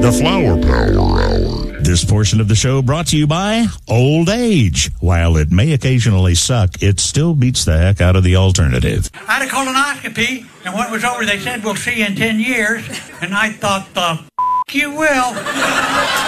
The Flower Power Hour. This portion of the show brought to you by Old Age. While it may occasionally suck, it still beats the heck out of the alternative. I had a colonoscopy, and when it was over, they said, we'll see you in 10 years. And I thought, you will.